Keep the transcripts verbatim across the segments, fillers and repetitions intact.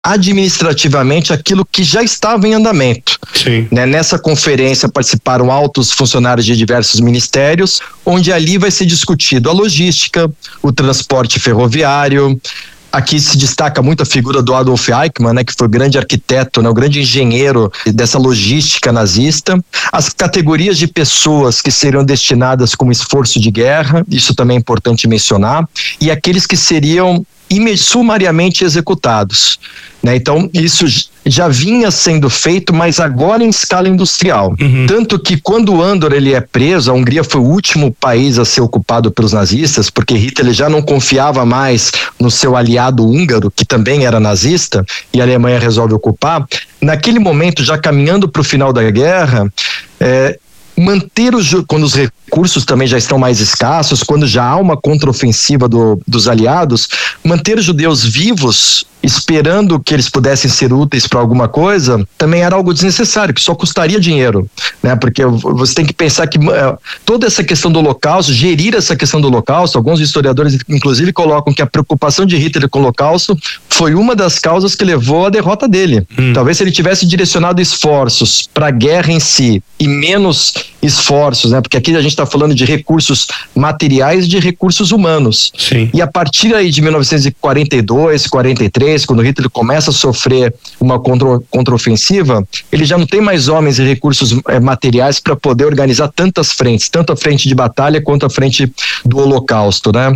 administrativamente aquilo que já estava em andamento. Sim. Né? Nessa conferência participaram altos funcionários de diversos ministérios, onde ali vai ser discutido a logística, o transporte ferroviário. Aqui se destaca muito a figura do Adolf Eichmann, né, que foi o grande arquiteto, né, o grande engenheiro dessa logística nazista. As categorias de pessoas que seriam destinadas como esforço de guerra, isso também é importante mencionar, e aqueles que seriam sumariamente executados. Né? Então, isso já vinha sendo feito, mas agora em escala industrial. Uhum. Tanto que quando o Andor ele é preso, a Hungria foi o último país a ser ocupado pelos nazistas, porque Hitler já não confiava mais no seu aliado húngaro, que também era nazista, e a Alemanha resolve ocupar. Naquele momento, já caminhando para o final da guerra, é, manter os, quando os recursos também já estão mais escassos, quando já há uma contraofensiva do, dos aliados, manter os judeus vivos, esperando que eles pudessem ser úteis para alguma coisa, também era algo desnecessário, que só custaria dinheiro, né? Porque você tem que pensar que uh, toda essa questão do Holocausto, gerir essa questão do Holocausto, alguns historiadores inclusive colocam que a preocupação de Hitler com o Holocausto foi uma das causas que levou à derrota dele. Hum. Talvez se ele tivesse direcionado esforços para a guerra em si e menos esforços, né? Porque aqui a gente está falando de recursos materiais e de recursos humanos. Sim. E a partir aí de mil novecentos e quarenta e dois, quarenta e três, quando Hitler começa a sofrer uma contra, contraofensiva, ele já não tem mais homens e recursos é, materiais para poder organizar tantas frentes, tanto a frente de batalha quanto a frente do Holocausto, né?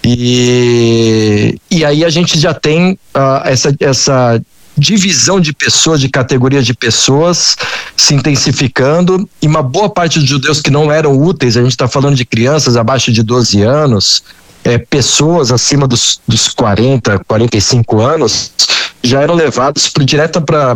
E, e aí a gente já tem uh, essa, essa divisão de pessoas, de categorias de pessoas se intensificando, e uma boa parte dos judeus que não eram úteis, a gente está falando de crianças abaixo de doze anos, é, pessoas acima dos, dos quarenta, quarenta e cinco anos, já eram levados pro, direto para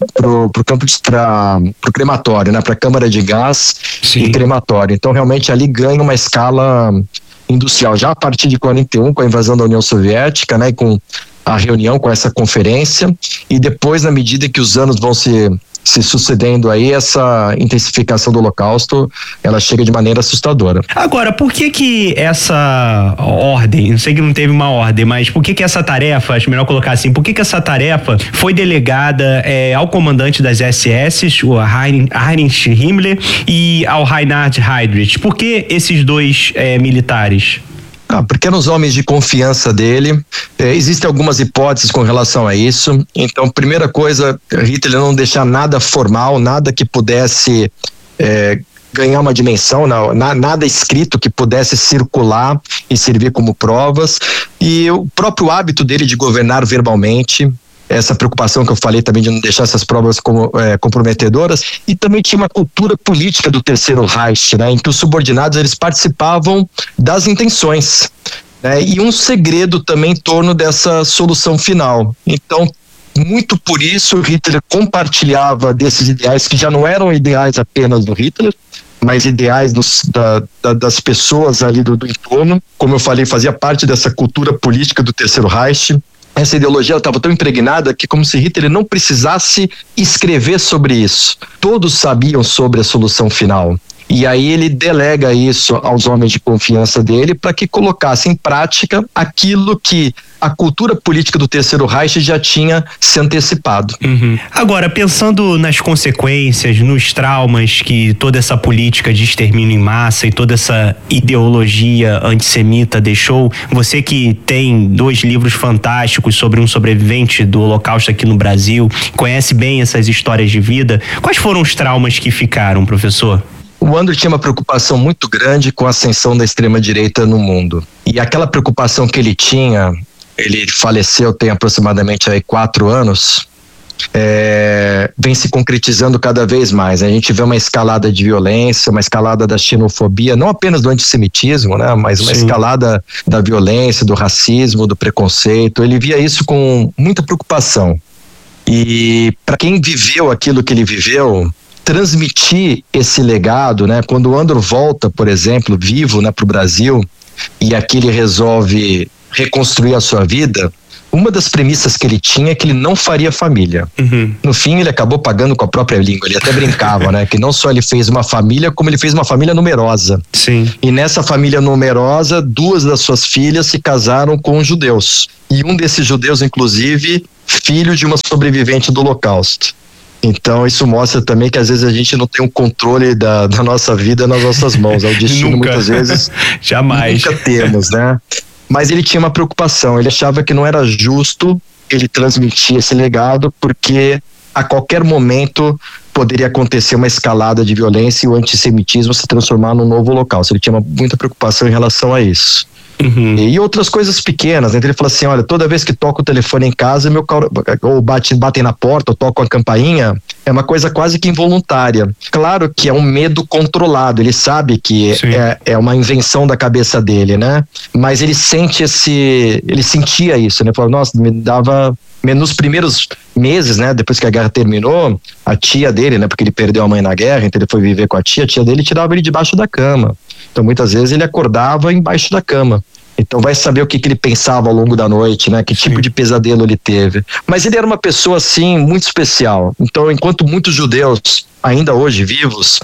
o campo de para o crematório, né, para a câmara de gás. Sim. E crematório. Então realmente ali ganha uma escala industrial. Já a partir de quarenta e um, com a invasão da União Soviética, né, e com a reunião, com essa conferência, e depois, na medida que os anos vão se se sucedendo aí, essa intensificação do Holocausto, ela chega de maneira assustadora. Agora, por que que essa ordem, não sei que não teve uma ordem, mas por que que essa tarefa, acho melhor colocar assim, por que que essa tarefa foi delegada é, ao comandante das S S, o Heinrich Himmler, e ao Reinhard Heydrich? Por que esses dois é, militares? Ah, porque eram os homens de confiança dele. É, existem algumas hipóteses com relação a isso. Então, primeira coisa, Hitler não deixar nada formal, nada que pudesse é, ganhar uma dimensão, não, na, nada escrito que pudesse circular e servir como provas. E o próprio hábito dele de governar verbalmente, essa preocupação que eu falei também de não deixar essas provas como, é, comprometedoras, e também tinha uma cultura política do Terceiro Reich, né, em que os subordinados eles participavam das intenções, né, e um segredo também em torno dessa solução final. Então, muito por isso, Hitler compartilhava desses ideais que já não eram ideais apenas do Hitler, mas ideais dos, da, da, das pessoas ali do, do entorno. Como eu falei, fazia parte dessa cultura política do Terceiro Reich. Essa ideologia estava tão impregnada que, como se Hitler não precisasse escrever sobre isso. Todos sabiam sobre a solução final. E aí ele delega isso aos homens de confiança dele para que colocasse em prática aquilo que a cultura política do Terceiro Reich já tinha se antecipado. Uhum. Agora, pensando nas consequências, nos traumas que toda essa política de extermínio em massa e toda essa ideologia antissemita deixou, você que tem dois livros fantásticos sobre um sobrevivente do Holocausto aqui no Brasil, conhece bem essas histórias de vida, quais foram os traumas que ficaram, professor? O Andor tinha uma preocupação muito grande com a ascensão da extrema-direita no mundo. E aquela preocupação que ele tinha, ele faleceu tem aproximadamente aí quatro anos, é, vem se concretizando cada vez mais. A gente vê uma escalada de violência, uma escalada da xenofobia, não apenas do antissemitismo, né, mas uma Sim. escalada da violência, do racismo, do preconceito. Ele via isso com muita preocupação. E para quem viveu aquilo que ele viveu, transmitir esse legado, né? Quando o Andor volta, por exemplo, vivo, né, para o Brasil, e aqui ele resolve reconstruir a sua vida, Uma das premissas que ele tinha é que ele não faria família. Uhum. No fim, ele acabou pagando com a própria língua. Ele até brincava, né? Que não só ele fez uma família, como ele fez uma família numerosa. Sim. E nessa família numerosa, duas das suas filhas se casaram com judeus. E um desses judeus, inclusive, filho de uma sobrevivente do Holocausto. Então isso mostra também que às vezes a gente não tem um controle da, da nossa vida nas nossas mãos. É o destino Nunca. Muitas vezes. Jamais. Nunca temos, né? Mas ele tinha uma preocupação, ele achava que não era justo ele transmitir esse legado, porque a qualquer momento poderia acontecer uma escalada de violência e o antissemitismo se transformar num novo holocausto. Ele tinha uma, muita preocupação em relação a isso. Uhum. E outras coisas pequenas, né? Ele falou assim, olha, toda vez que toco o telefone em casa, meu carro, ou bate, batem na porta, ou toco a campainha, é uma coisa quase que involuntária. Claro que é um medo controlado, ele sabe que é, é uma invenção da cabeça dele, né? Mas ele sente esse, ele sentia isso, né? Ele falou, nossa, me dava... Nos primeiros meses, né, depois que a guerra terminou, a tia dele, né, porque ele perdeu a mãe na guerra, então ele foi viver com a tia, a tia dele tirava ele debaixo da cama. Então muitas vezes ele acordava embaixo da cama. Então vai saber o que, que ele pensava ao longo da noite, né, que tipo Sim. de pesadelo ele teve. Mas ele era uma pessoa, assim, muito especial. Então, enquanto muitos judeus, ainda hoje vivos,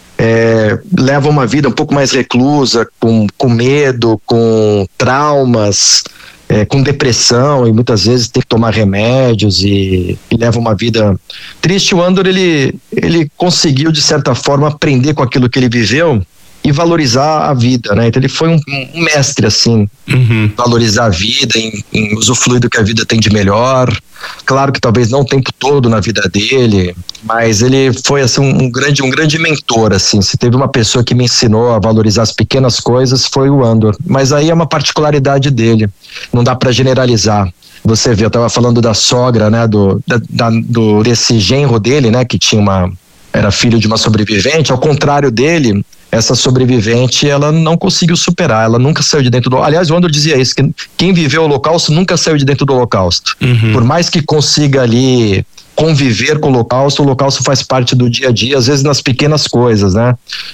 é, levam uma vida um pouco mais reclusa, com, com medo, com traumas, É, com depressão, e muitas vezes tem que tomar remédios e, e leva uma vida triste, o Andor ele, ele conseguiu de certa forma aprender com aquilo que ele viveu e valorizar a vida, né? Então ele foi um, um mestre, assim, uhum. valorizar a vida, em, em usufruir do que a vida tem de melhor. Claro que talvez não o tempo todo na vida dele, mas ele foi, assim, um, um grande, um grande mentor, assim. Se teve uma pessoa que me ensinou a valorizar as pequenas coisas, foi o Andor. Mas aí é uma particularidade dele, não dá para generalizar. Você vê, eu tava falando da sogra, né, do, da, da, do desse genro dele, né, que tinha uma, era filho de uma sobrevivente. Ao contrário dele, essa sobrevivente, ela não conseguiu superar, ela nunca saiu de dentro do... Aliás, o Andor dizia isso, que quem viveu o Holocausto nunca saiu de dentro do Holocausto. Uhum. Por mais que consiga ali conviver com o Holocausto, o Holocausto faz parte do dia a dia, às vezes nas pequenas coisas, né?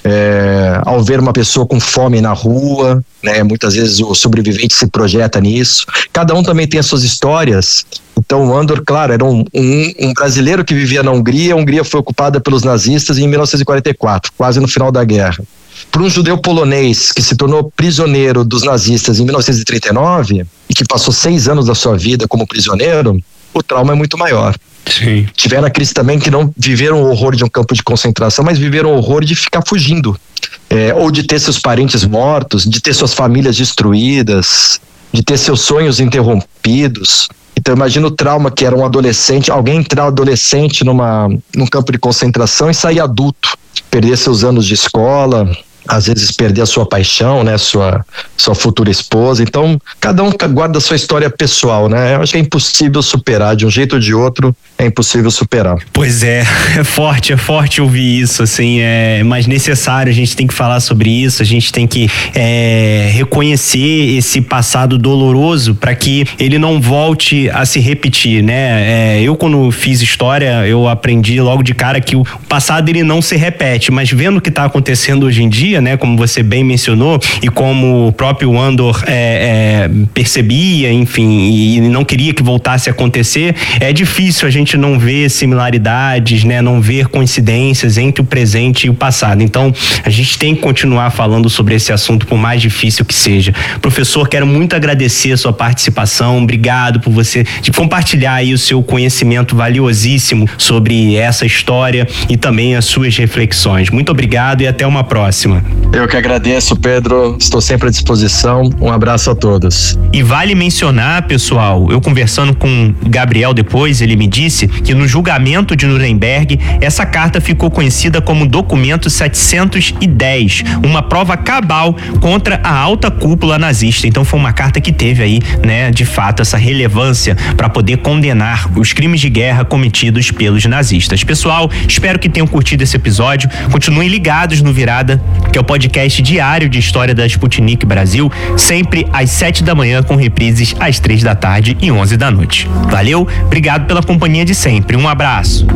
É, ao ver uma pessoa com fome na rua, né? Muitas vezes o sobrevivente se projeta nisso. Cada um também tem as suas histórias. Então o Andor, claro, era um, um, um brasileiro que vivia na Hungria. A Hungria foi ocupada pelos nazistas em mil novecentos e quarenta e quatro, quase no final da guerra. Para um judeu polonês que se tornou prisioneiro dos nazistas em mil novecentos e trinta e nove e que passou seis anos da sua vida como prisioneiro, o trauma é muito maior. Sim. Tiveram aqueles também que não viveram o horror de um campo de concentração, mas viveram o horror de ficar fugindo, é, ou de ter seus parentes mortos, de ter suas famílias destruídas, de ter seus sonhos interrompidos. Então imagina o trauma que era um adolescente, alguém entrar adolescente numa, num campo de concentração e sair adulto, perder seus anos de escola, às vezes perder a sua paixão, né, sua, sua futura esposa. Então cada um guarda a sua história pessoal, né? Eu acho que é impossível superar, de um jeito ou de outro é impossível superar. Pois é, é forte, é forte ouvir isso, assim, é mais necessário, a gente tem que falar sobre isso, a gente tem que é, reconhecer esse passado doloroso para que ele não volte a se repetir, né? É, eu quando fiz história, eu aprendi logo de cara que o passado ele não se repete, mas vendo o que está acontecendo hoje em dia, né, como você bem mencionou, e como o próprio Andor é, é, percebia, enfim, e não queria que voltasse a acontecer, é difícil a gente não ver similaridades, né, não ver coincidências entre o presente e o passado. Então, a gente tem que continuar falando sobre esse assunto, por mais difícil que seja. Professor, quero muito agradecer a sua participação, obrigado por você de compartilhar aí o seu conhecimento valiosíssimo sobre essa história e também as suas reflexões. Muito obrigado e até uma próxima. Eu que agradeço, Pedro, estou sempre à disposição. Um abraço a todos. E vale mencionar, pessoal, eu conversando com Gabriel depois, ele me disse que no julgamento de Nuremberg, essa carta ficou conhecida como documento setecentos e dez, uma prova cabal contra a alta cúpula nazista. Então foi uma carta que teve aí, né, de fato, essa relevância para poder condenar os crimes de guerra cometidos pelos nazistas. Pessoal, espero que tenham curtido esse episódio. Continuem ligados no Virada, que é o podcast diário de história da Sputnik Brasil, sempre às sete da manhã, com reprises às três da tarde e onze da noite. Valeu, obrigado pela companhia de sempre. Um abraço.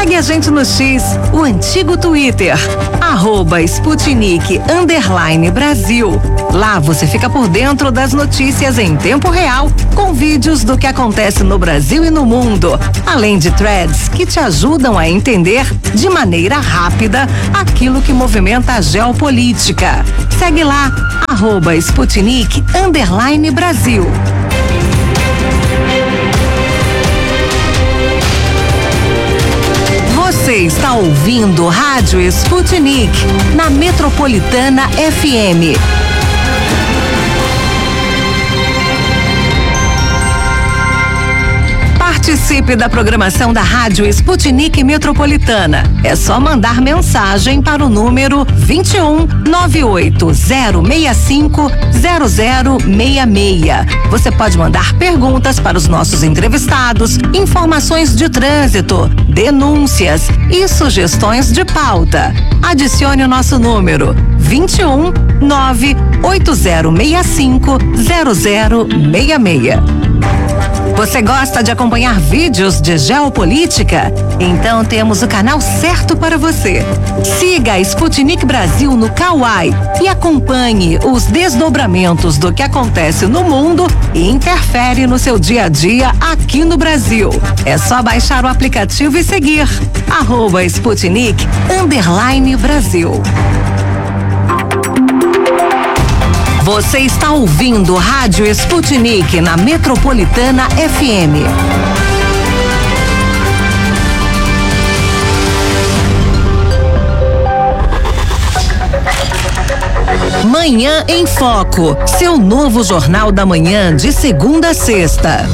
Segue a gente no X, o antigo Twitter, arroba Sputnik underline Brasil. Lá você fica por dentro das notícias em tempo real, com vídeos do que acontece no Brasil e no mundo, além de threads que te ajudam a entender de maneira rápida aquilo que movimenta a geopolítica. Segue lá, arroba Sputnik underline Brasil. Você está ouvindo Rádio Sputnik na Metropolitana F M. Participe da programação da Rádio Sputnik Metropolitana. É só mandar mensagem para o número vinte e um, nove oito zero seis cinco, zero zero seis seis. Você pode mandar perguntas para os nossos entrevistados, informações de trânsito, denúncias e sugestões de pauta. Adicione o nosso número vinte e um, nove oito zero seis cinco, zero zero seis seis. Você gosta de acompanhar vídeos de geopolítica? Então temos o canal certo para você. Siga a Sputnik Brasil no Kawai e acompanhe os desdobramentos do que acontece no mundo e interfere no seu dia a dia aqui no Brasil. É só baixar o aplicativo e seguir. Arroba Sputnik underline Brasil. Você está ouvindo Rádio Sputnik na Metropolitana F M. Manhã em Foco, seu novo jornal da manhã de segunda a sexta.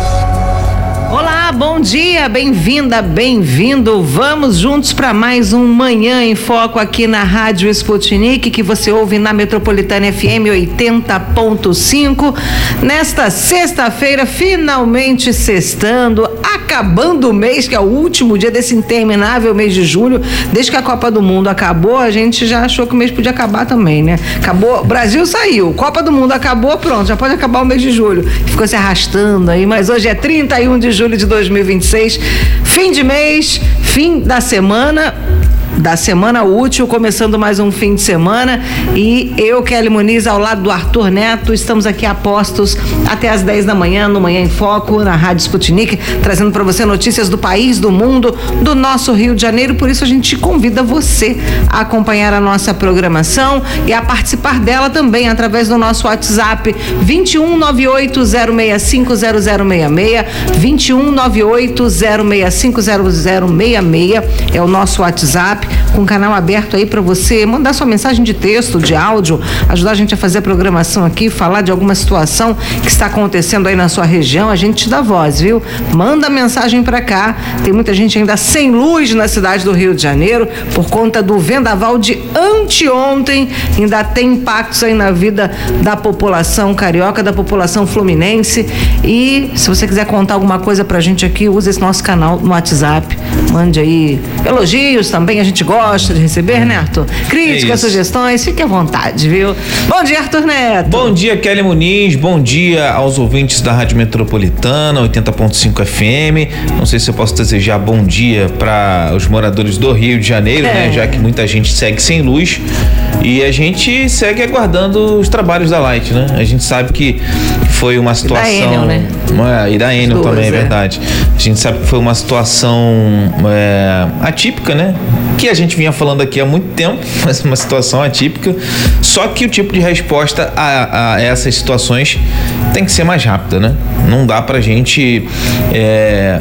Olá, bom dia, bem-vinda, bem-vindo. Vamos juntos para mais um Manhã em Foco aqui na Rádio Sputnik, que você ouve na Metropolitana F M oitenta ponto cinco. Nesta sexta-feira, finalmente sextando, acabando o mês, que é o último dia desse interminável mês de julho. Desde que a Copa do Mundo acabou, a gente já achou que o mês podia acabar também, né? Acabou, Brasil saiu, Copa do Mundo acabou, pronto, já pode acabar o mês de julho. Ficou se arrastando aí, mas hoje é trinta e um de julho de dois mil e vinte e seis, fim de mês, fim da semana, da semana útil, começando mais um fim de semana, e eu, Kelly Muniz, ao lado do Arthur Neto, estamos aqui a postos até às dez da manhã, no Manhã em Foco, na Rádio Sputnik, trazendo para você notícias do país, do mundo, do nosso Rio de Janeiro. Por isso a gente convida você a acompanhar a nossa programação e a participar dela também através do nosso WhatsApp vinte e um, nove oito zero seis cinco, zero zero seis seis, vinte e um, nove oito zero seis cinco, zero zero seis seis é o nosso WhatsApp, com o canal aberto aí para você mandar sua mensagem de texto, de áudio, ajudar a gente a fazer a programação aqui, falar de alguma situação que está acontecendo aí na sua região. A gente te dá voz, viu? Manda mensagem para cá. Tem muita gente ainda sem luz na cidade do Rio de Janeiro por conta do vendaval de anteontem. Ainda tem impactos aí na vida da população carioca, da população fluminense. E se você quiser contar alguma coisa pra gente aqui, use esse nosso canal no WhatsApp. Mande aí elogios também, a gente gosta de receber, né, Arthur? Críticas, é sugestões, fique à vontade, viu? Bom dia, Arthur Neto. Bom dia, Kelly Muniz. Bom dia aos ouvintes da Rádio Metropolitana oitenta ponto cinco F M. Não sei se eu posso desejar bom dia para os moradores do Rio de Janeiro, é. né? Já que muita gente segue sem luz e a gente segue aguardando os trabalhos da Light, né? A gente sabe que foi uma situação... E da Enel, né? É, e da Enel Duas, também, é verdade. A gente sabe que foi uma situação é, atípica, né? Que a gente vinha falando aqui há muito tempo, mas uma situação atípica. Só que o tipo de resposta a, a essas situações tem que ser mais rápida, né? Não dá pra gente é,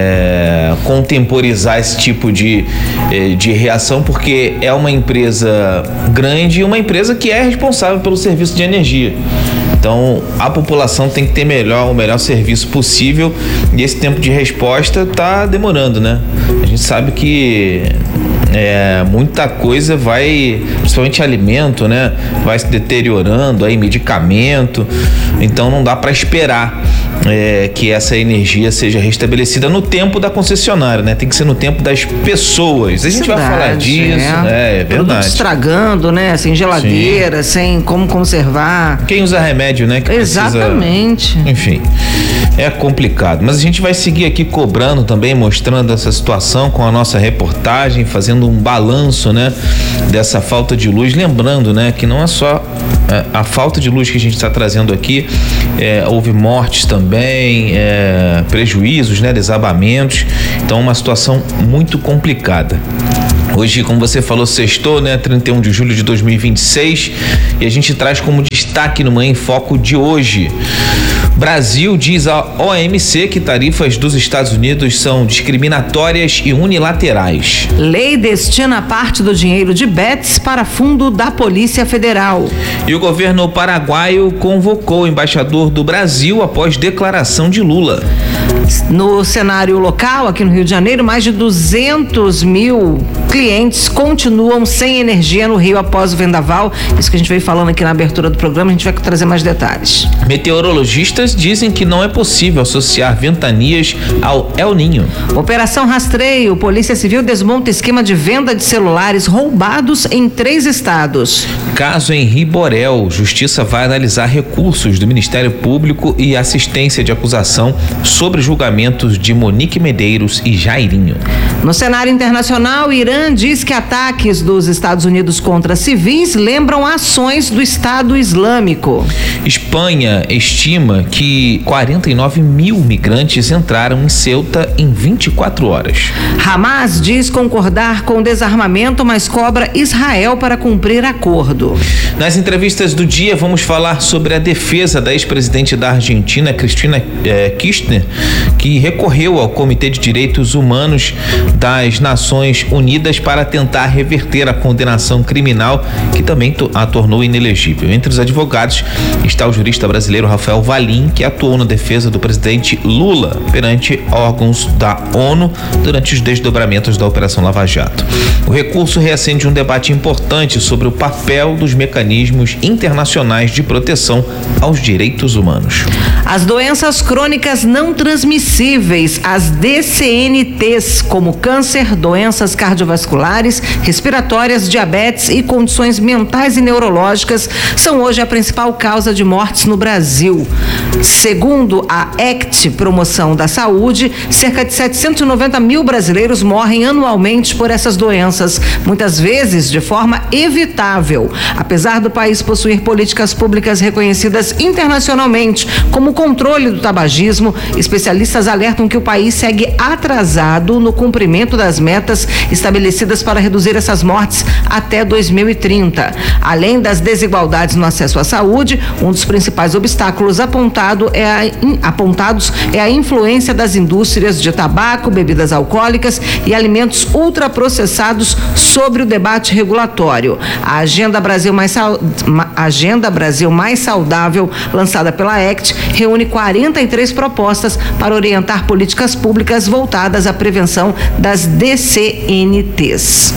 é, contemporizar esse tipo de, de reação, porque é uma empresa grande e uma empresa que é responsável pelo serviço de energia. Então, a população tem que ter melhor, o melhor serviço possível, e esse tempo de resposta tá demorando, né? A gente sabe que É, muita coisa vai, principalmente alimento, né? Vai se deteriorando, aí medicamento. Então não dá para esperar é, que essa energia seja restabelecida no tempo da concessionária, né? Tem que ser no tempo das pessoas. A gente verdade, vai falar disso, é, né? É verdade. Produto estragando, né? Sem geladeira, Sim. sem como conservar. Quem usa remédio, né? Que Exatamente. Precisa, enfim, é complicado. Mas a gente vai seguir aqui cobrando também, mostrando essa situação com a nossa reportagem, fazendo um balanço, né? Dessa falta de luz. Lembrando, né? Que não é só é, a falta de luz que a gente está trazendo aqui, é, houve mortes também, é, prejuízos, né? Desabamentos. Então, uma situação muito complicada. Hoje, como você falou, sextou, né? trinta e um de julho de dois mil e vinte e seis, e a gente traz como destaque no Manhã em Foco de hoje. Brasil diz à O M C que tarifas dos Estados Unidos são discriminatórias e unilaterais. Lei destina parte do dinheiro de bets para fundo da Polícia Federal. E o governo paraguaio convocou o embaixador do Brasil após declaração de Lula. No cenário local, aqui no Rio de Janeiro, mais de duzentos mil clientes continuam sem energia no Rio após o vendaval. Isso que a gente veio falando aqui na abertura do programa, a gente vai trazer mais detalhes. Meteorologistas dizem que não é possível associar ventanias ao El Ninho. Operação Rastreio. Polícia Civil desmonta esquema de venda de celulares roubados em três estados. Caso em Riborel. Justiça vai analisar recursos do Ministério Público e assistência de acusação sobre julgamentos de Monique Medeiros e Jairinho. No cenário internacional, Irã diz que ataques dos Estados Unidos contra civis lembram ações do Estado Islâmico. Espanha estima que quarenta e nove mil migrantes entraram em Ceuta em vinte e quatro horas. Hamas diz concordar com o desarmamento, mas cobra Israel para cumprir acordo. Nas entrevistas do dia, vamos falar sobre a defesa da ex-presidente da Argentina, Cristina eh, Kirchner, que recorreu ao Comitê de Direitos Humanos das Nações Unidas para tentar reverter a condenação criminal que também a tornou inelegível. Entre os advogados está o jurista brasileiro Rafael Valim, que atuou na defesa do presidente Lula perante órgãos da ONU durante os desdobramentos da Operação Lava Jato. O recurso reacende um debate importante sobre o papel dos mecanismos internacionais de proteção aos direitos humanos. As doenças crônicas não transmissíveis, as D C N Ts, como câncer, doenças cardiovasculares, respiratórias, diabetes e condições mentais e neurológicas, são hoje a principal causa de mortes no Brasil. Segundo a A C T, Promoção da Saúde, cerca de setecentos e noventa mil brasileiros morrem anualmente por essas doenças, muitas vezes de forma evitável. Apesar do país possuir políticas públicas reconhecidas internacionalmente, como o controle do tabagismo, especialistas alertam que o país segue atrasado no cumprimento das metas estabelecidas para reduzir essas mortes até dois mil e trinta. Além das desigualdades no acesso à saúde, um dos principais obstáculos apontado é a, in, apontados é a influência das indústrias de tabaco, bebidas alcoólicas e alimentos ultraprocessados sobre o debate regulatório. A Agenda Brasil Mais, Agenda Brasil Mais Saudável, lançada pela A C T, reúne quarenta e três propostas para orientar políticas públicas voltadas à prevenção das D C N Ts.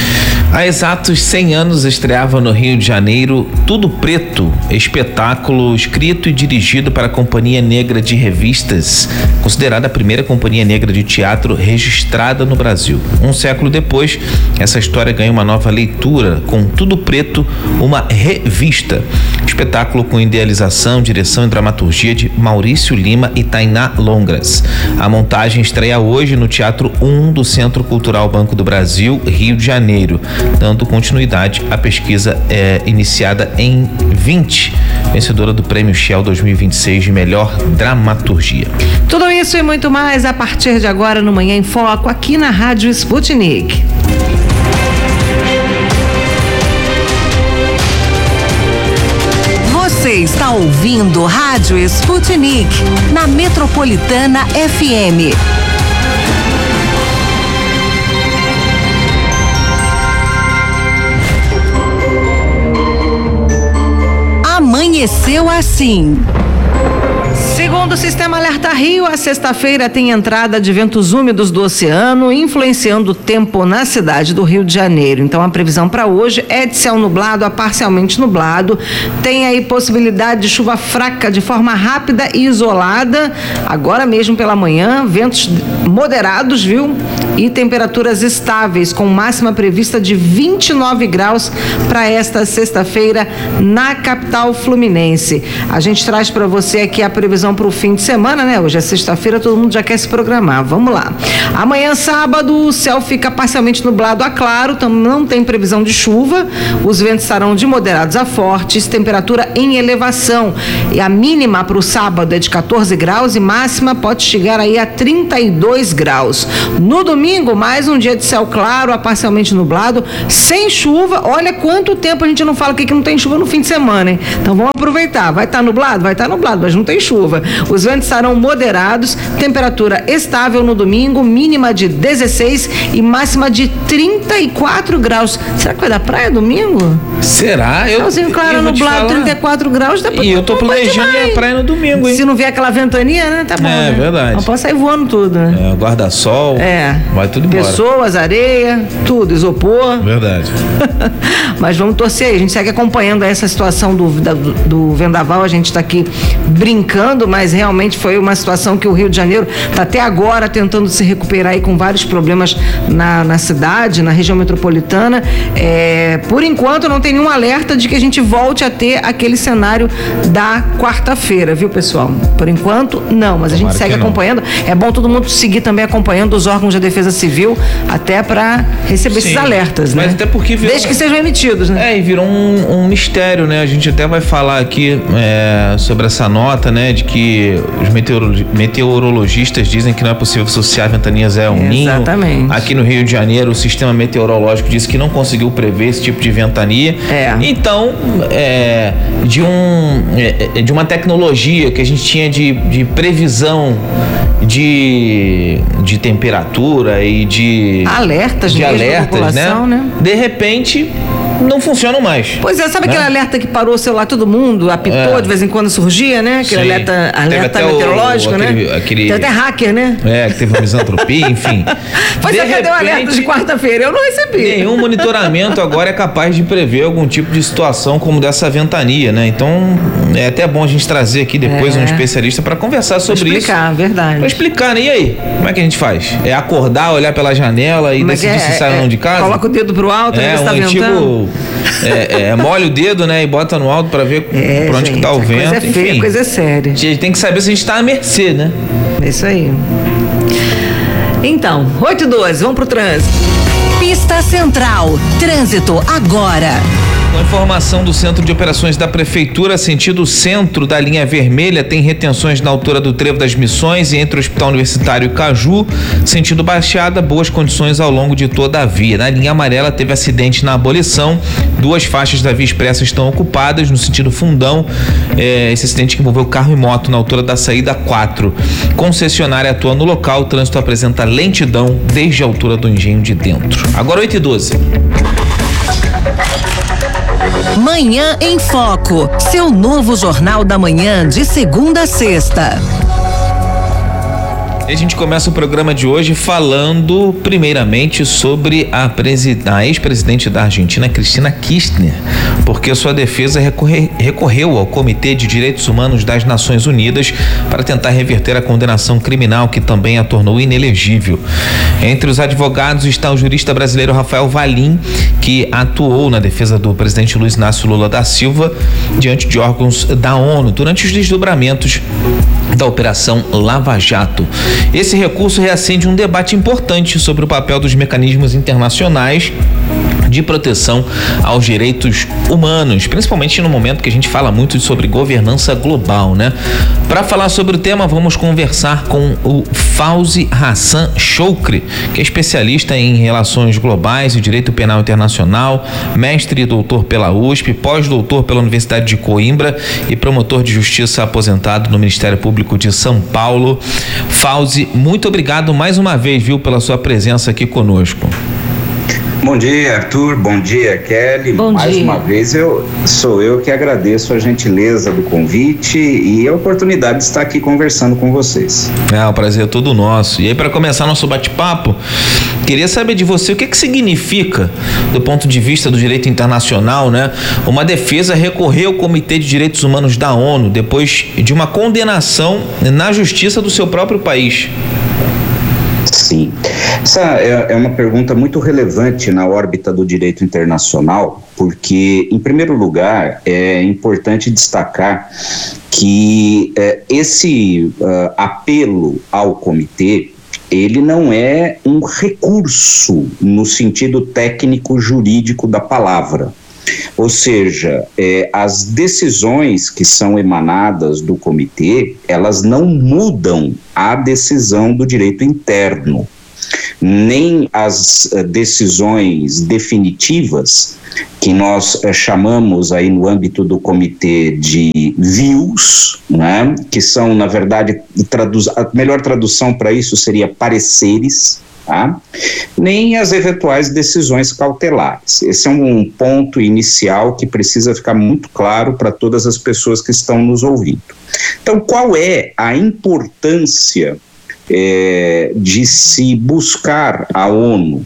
Há exatos cem anos estreava no Rio de Janeiro Tudo Preto, espetáculo escrito e dirigido para a Companhia Negra de Revistas, considerada a primeira companhia negra de teatro registrada no Brasil. Um século depois, essa história ganha uma nova leitura com Tudo Preto, uma revista. Espetáculo com idealização, direção e dramaturgia de Maurício Lima e Tainá Longras. A montagem estreia hoje no Teatro um do Centro Cultural Banco do Brasil, Rio de Janeiro, dando continuidade à pesquisa é, iniciada em vinte, vencedora do Prêmio Shell dois mil e vinte e seis de melhor dramaturgia. Tudo isso e muito mais a partir de agora no Manhã em Foco, aqui na Rádio Sputnik. Você está ouvindo Rádio Sputnik, na Metropolitana F M. Amanheceu assim. Segundo Segundo o Sistema Alerta Rio, a sexta-feira tem entrada de ventos úmidos do oceano, influenciando o tempo na cidade do Rio de Janeiro. Então, a previsão para hoje é de céu nublado a parcialmente nublado. Tem aí possibilidade de chuva fraca de forma rápida e isolada, agora mesmo pela manhã, ventos moderados, viu? E temperaturas estáveis, com máxima prevista de vinte e nove graus para esta sexta-feira na capital fluminense. A gente traz para você aqui a previsão para o fim de semana, né? Hoje é sexta-feira, todo mundo já quer se programar. Vamos lá. Amanhã, sábado, o céu fica parcialmente nublado a claro, então não tem previsão de chuva. Os ventos estarão de moderados a fortes, temperatura em elevação. E a mínima para o sábado é de quatorze graus e máxima pode chegar aí a trinta e dois graus. No domingo, mais um dia de céu claro a parcialmente nublado, sem chuva. Olha quanto tempo a gente não fala que não tem chuva no fim de semana, hein? Então vamos aproveitar. Vai estar tá nublado? Vai estar tá nublado, mas não tem chuva. Os ventos estarão moderados, temperatura estável no domingo, mínima de dezesseis e máxima de trinta e quatro graus. Será que vai dar praia domingo? Será? Eu, Céuzinho claro, eu nublado, trinta e quatro graus. Dá pra, e eu tô planejando ir à praia no domingo, hein? Se não vier aquela ventania, né? Tá bom. É, né? Verdade. Não pode sair voando tudo, né? É, guarda-sol. É. Vai tudo embora. Pessoas, areia, tudo, isopor. Verdade. Mas vamos torcer aí. A gente segue acompanhando essa situação do, da, do, do vendaval. A gente está aqui brincando, mas realmente foi uma situação que o Rio de Janeiro está até agora tentando se recuperar aí com vários problemas na, na cidade, na região metropolitana. É, por enquanto não tem nenhum alerta de que a gente volte a ter aquele cenário da quarta-feira, viu, pessoal? Por enquanto, não, mas a gente segue acompanhando. É bom todo mundo seguir também acompanhando os órgãos da Defesa Civil, até para receber Sim, esses alertas, né? Mas até porque virou, desde que sejam emitidos, né? É, e virou um, um mistério, né? A gente até vai falar aqui é, sobre essa nota, né? De que os meteoro, meteorologistas dizem que não é possível associar ventanias a El Niño. Exatamente. Aqui no Rio de Janeiro, o sistema meteorológico disse que não conseguiu prever esse tipo de ventania. É. Então, é, de, um, é, de uma tecnologia que a gente tinha de, de previsão de, de temperatura e de alertas, de mesmo alertas, né? né? De repente não funcionam mais. Pois é, sabe né? aquele alerta que parou o celular, todo mundo, apitou, é. de vez em quando surgia, né? Aquele Sim. alerta, alerta meteorológico, o, aquele, né? Aquele... Tem até hacker, né? É, que teve uma misantropia, enfim. Pois é, cadê o alerta de quarta-feira? Eu não recebi. Nenhum monitoramento agora é capaz de prever algum tipo de situação como dessa ventania, né? Então, é até bom a gente trazer aqui depois é. um especialista para conversar sobre pra explicar, isso. verdade. Pra explicar, né? E aí? Como é que a gente faz? É acordar, olhar pela janela e como decidir é, se sai ou não de casa? Coloca o dedo pro alto, é, ver se um tá antigo, ventando. É, é, molha o dedo, né? E bota no alto pra ver é, pra onde gente, que tá o vento. Coisa é feia, enfim, coisa é séria. A gente tem que saber se a gente tá à mercê, né? É isso aí. Então, oito e doze, vamos pro trânsito. Pista Central, trânsito agora. Com informação do Centro de Operações da Prefeitura, sentido centro da linha vermelha, tem retenções na altura do Trevo das Missões e entre o Hospital Universitário e Caju, sentido Baixada, boas condições ao longo de toda a via. Na linha amarela teve acidente na Abolição, duas faixas da via expressa estão ocupadas no sentido Fundão, é, esse acidente que envolveu carro e moto na altura da saída quatro. Concessionária atua no local, o trânsito apresenta lentidão desde a altura do Engenho de Dentro. Agora oito e doze. Manhã em Foco, seu novo Jornal da Manhã de segunda a sexta. A gente começa o programa de hoje falando primeiramente sobre a, a ex-presidente da Argentina, Cristina Kirchner, porque sua defesa recorre, recorreu ao Comitê de Direitos Humanos das Nações Unidas para tentar reverter a condenação criminal que também a tornou inelegível. Entre os advogados está o jurista brasileiro Rafael Valim, que atuou na defesa do presidente Luiz Inácio Lula da Silva diante de órgãos da ONU durante os desdobramentos da Operação Lava Jato. Esse recurso reacende um debate importante sobre o papel dos mecanismos internacionais de proteção aos direitos humanos, principalmente no momento que a gente fala muito sobre governança global, né? Para falar sobre o tema, vamos conversar com o Fauzi Hassan Choukri, que é especialista em relações globais e direito penal internacional, mestre e doutor pela U S P, pós-doutor pela Universidade de Coimbra e promotor de justiça aposentado no Ministério Público de São Paulo. Fauzi, muito obrigado mais uma vez, viu, pela sua presença aqui conosco. Bom dia, Arthur. Bom dia, Kelly. Bom Mais dia. uma vez eu sou eu que agradeço a gentileza do convite e a oportunidade de estar aqui conversando com vocês. É, o prazer é todo nosso. E aí, para começar nosso bate-papo, queria saber de você o que que significa, do ponto de vista do direito internacional, né, uma defesa recorrer ao Comitê de Direitos Humanos da ONU depois de uma condenação na justiça do seu próprio país. Sim, essa é uma pergunta muito relevante na órbita do direito internacional, porque, em primeiro lugar, é importante destacar que é, esse uh, apelo ao comitê, ele não é um recurso no sentido técnico-jurídico da palavra. Ou seja, é, as decisões que são emanadas do comitê, elas não mudam a decisão do direito interno, nem as uh, decisões definitivas, que nós uh, chamamos aí no âmbito do comitê de views, né, que são, na verdade, traduz, a melhor tradução para isso seria pareceres, tá? Nem as eventuais decisões cautelares. Esse é um ponto inicial que precisa ficar muito claro para todas as pessoas que estão nos ouvindo. Então, qual é a importância é, de se buscar a ONU,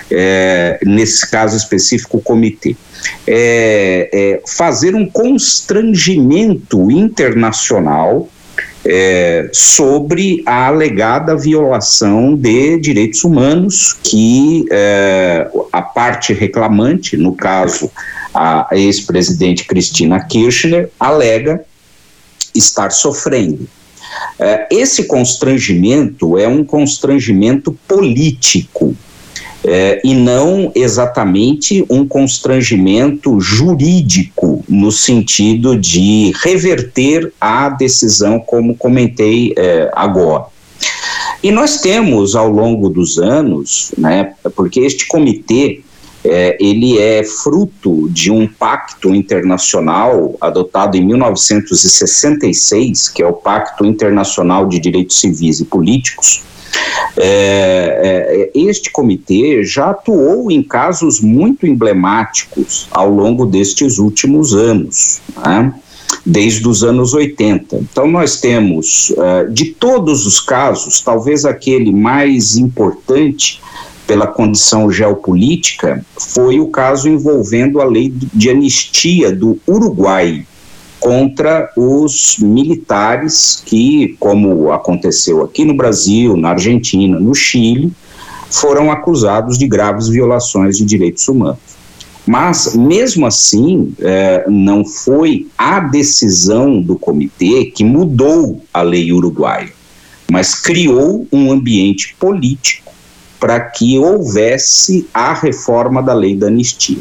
é, nesse caso específico o comitê? É, é fazer um constrangimento internacional É, sobre a alegada violação de direitos humanos que é, a parte reclamante, no caso a ex-presidente Cristina Kirchner, alega estar sofrendo. É, esse constrangimento é um constrangimento político, É, e não exatamente um constrangimento jurídico no sentido de reverter a decisão, como comentei é, agora. E nós temos ao longo dos anos, né, porque este comitê é, ele é fruto de um pacto internacional adotado em mil novecentos e sessenta e seis, que é o Pacto Internacional de Direitos Civis e Políticos. É, é, este comitê já atuou em casos muito emblemáticos ao longo destes últimos anos, né? Desde os anos oitenta. Então nós temos, uh, de todos os casos, talvez aquele mais importante pela condição geopolítica foi o caso envolvendo a lei de anistia do Uruguai contra os militares que, como aconteceu aqui no Brasil, na Argentina, no Chile, foram acusados de graves violações de direitos humanos. Mas, mesmo assim, eh, não foi a decisão do comitê que mudou a lei uruguaia, mas criou um ambiente político para que houvesse a reforma da lei da anistia.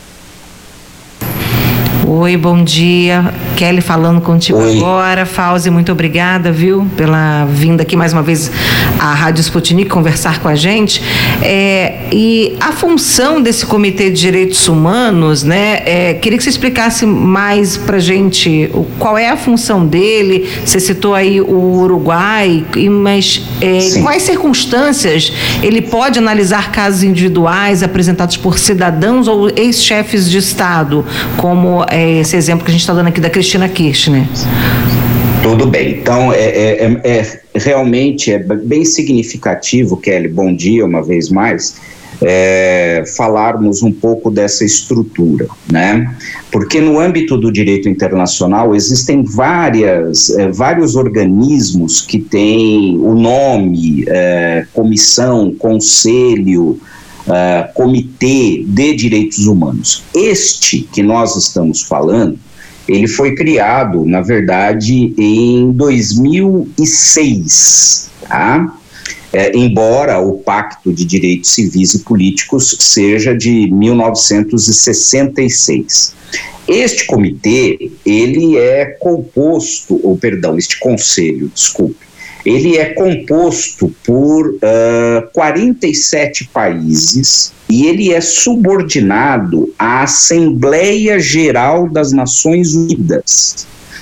Oi, bom dia. Kelly falando contigo Oi. agora. Fauzi, muito obrigada, viu, pela vinda aqui mais uma vez à Rádio Sputnik conversar com a gente. É, e a função desse Comitê de Direitos Humanos, né, é, queria que você explicasse mais pra gente o, qual é a função dele. Você citou aí o Uruguai, mas é, quais circunstâncias ele pode analisar casos individuais apresentados por cidadãos ou ex-chefes de Estado, como é, esse exemplo que a gente está dando aqui da Cristina Kirchner? Tudo bem, então é, é, é, é realmente é bem significativo, Kelly, bom dia uma vez mais, é, falarmos um pouco dessa estrutura, né? Porque no âmbito do direito internacional existem várias, é, vários organismos que têm o nome, é, comissão, conselho, Uh, Comitê de Direitos Humanos. Este que nós estamos falando, ele foi criado, na verdade, em dois mil e seis, tá? É, embora o Pacto de Direitos Civis e Políticos seja de mil novecentos e sessenta e seis. Este comitê, ele é composto, ou perdão, este conselho, desculpe, ele é composto por uh, quarenta e sete países e ele é subordinado à Assembleia Geral das Nações Unidas.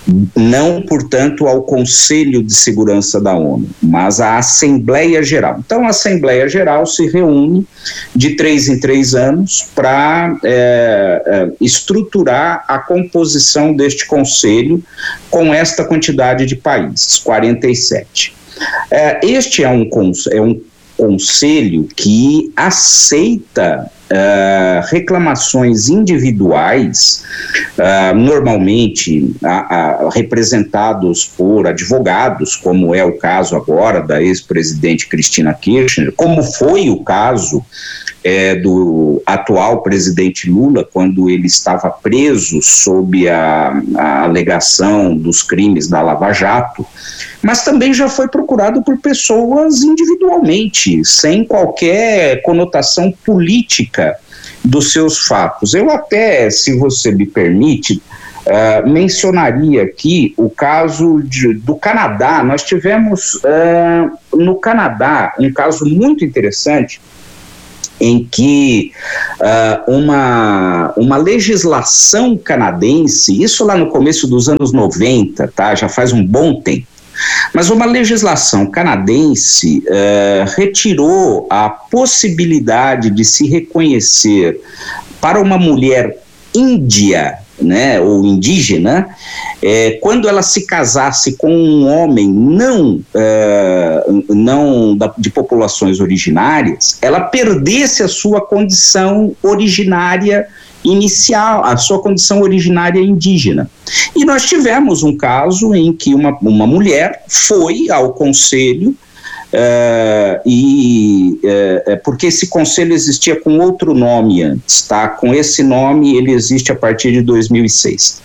não, portanto, ao Conselho de Segurança da ONU, mas à Assembleia Geral. Então, a Assembleia Geral se reúne de três em três anos para é, é, estruturar a composição deste Conselho com esta quantidade de países, quarenta e sete. É, este é um, é um conselho que aceita Uh, reclamações individuais, uh, normalmente uh, uh, representados por advogados, como é o caso agora da ex-presidente Cristina Kirchner, como foi o caso é, do atual presidente Lula, quando ele estava preso sob a, a alegação dos crimes da Lava Jato, mas também já foi procurado por pessoas individualmente, sem qualquer conotação política dos seus fatos. Eu até, se você me permite, uh, mencionaria aqui o caso de, do Canadá. Nós tivemos uh, no Canadá um caso muito interessante em que uh, uma, uma legislação canadense, isso lá no começo dos anos noventa, tá? Já faz um bom tempo, mas uma legislação canadense uh, retirou a possibilidade de se reconhecer para uma mulher índia, né, ou indígena, é, quando ela se casasse com um homem não, uh, não da, de populações originárias, ela perdesse a sua condição originária inicial, a sua condição originária indígena. E nós tivemos um caso em que uma, uma mulher foi ao conselho, uh, e uh, porque esse conselho existia com outro nome antes, tá? Com esse nome ele existe a partir de dois mil e seis.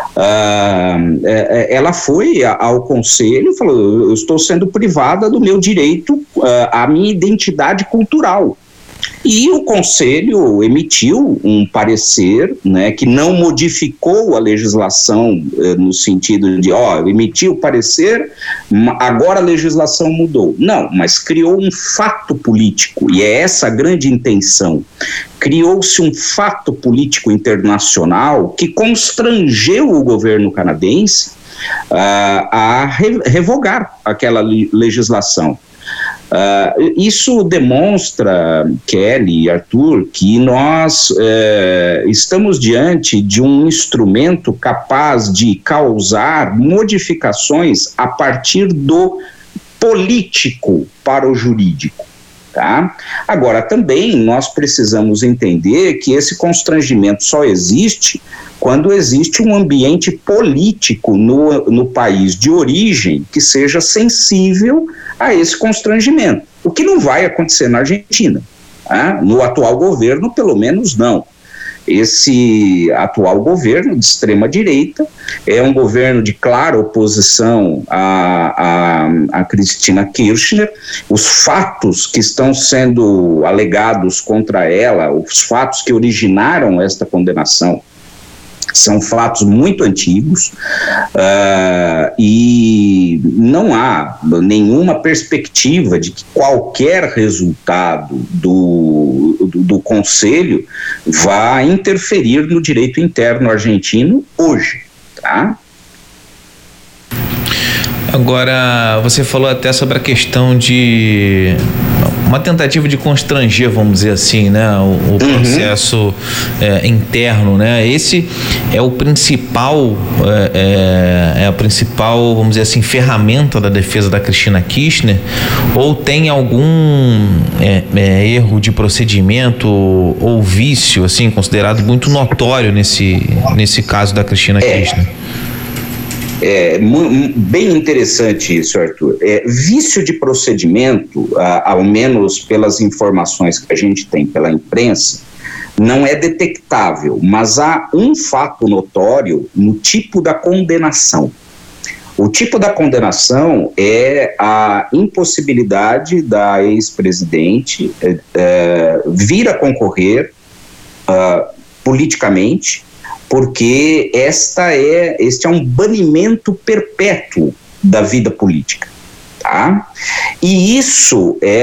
Uh, ela foi ao conselho e falou: eu estou sendo privada do meu direito uh, à minha identidade cultural. E o Conselho emitiu um parecer, né, que não modificou a legislação eh, no sentido de, ó, emitiu o parecer, agora a legislação mudou. Não, mas criou um fato político, e é essa a grande intenção. Criou-se um fato político internacional que constrangeu o governo canadense uh, a re- revogar aquela li- legislação. Uh, isso demonstra, Kelly e Arthur, que nós uh, estamos diante de um instrumento capaz de causar modificações a partir do político para o jurídico. Tá? Agora, também nós precisamos entender que esse constrangimento só existe quando existe um ambiente político no, no país de origem que seja sensível a esse constrangimento, o que não vai acontecer na Argentina, tá? No atual governo, pelo menos não. Esse atual governo de extrema-direita é um governo de clara oposição a, a, a Cristina Kirchner. Os fatos que estão sendo alegados contra ela, os fatos que originaram esta condenação, são fatos muito antigos, uh, e não há nenhuma perspectiva de que qualquer resultado do, do, do Conselho vá interferir no direito interno argentino hoje, tá? Agora, você falou até sobre a questão de uma tentativa de constranger, vamos dizer assim, né, o, o processo uhum. é, interno, né? Esse é o principal, é, é, é a principal, vamos dizer assim, ferramenta da defesa da Cristina Kirchner, ou tem algum é, é, erro de procedimento ou vício, assim, considerado muito notório nesse, nesse caso da Cristina é. Kirchner? É bem interessante isso, Arthur. É, vício de procedimento, a, ao menos pelas informações que a gente tem pela imprensa, não é detectável, mas há um fato notório no tipo da condenação. O tipo da condenação é a impossibilidade da ex-presidente é, é, vir a concorrer uh, politicamente, porque esta é, este é um banimento perpétuo da vida política, tá? E isso é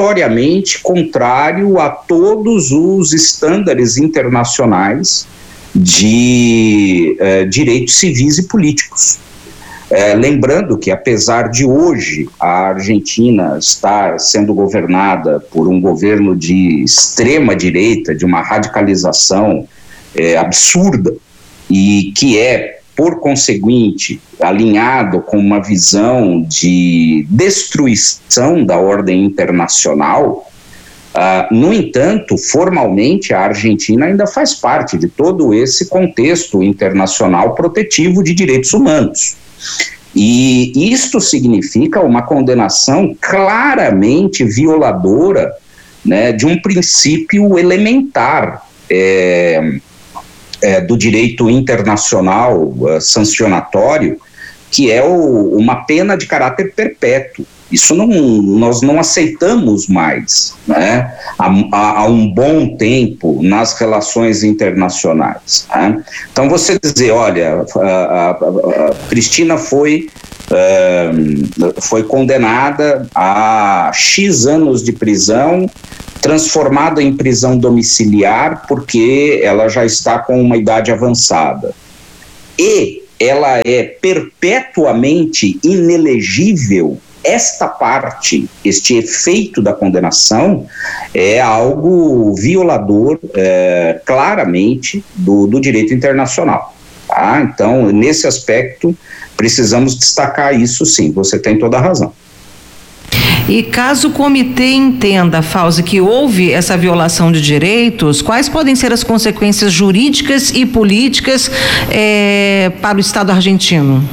notoriamente contrário a todos os estándares internacionais de eh, direitos civis e políticos. É, lembrando que, apesar de hoje a Argentina estar sendo governada por um governo de extrema direita, de uma radicalização é, absurda, e que é, por conseguinte, alinhado com uma visão de destruição da ordem internacional, uh, no entanto, formalmente, a Argentina ainda faz parte de todo esse contexto internacional protetivo de direitos humanos. E isto significa uma condenação claramente violadora, né, de um princípio elementar é, é, do direito internacional uh, sancionatório, que é o, uma pena de caráter perpétuo. Isso não, nós não aceitamos mais, né, há, há um bom tempo nas relações internacionais. Né? Então, você dizer, olha, a, a, a Cristina foi, uh, foi condenada a X anos de prisão, transformada em prisão domiciliar, porque ela já está com uma idade avançada. E ela é perpetuamente inelegível. Esta parte, este efeito da condenação é algo violador é, claramente do, do direito internacional. Tá? Então, nesse aspecto, precisamos destacar isso sim, você tem toda a razão. E caso o comitê entenda, Fauzi, que houve essa violação de direitos, quais podem ser as consequências jurídicas e políticas é, para o Estado argentino?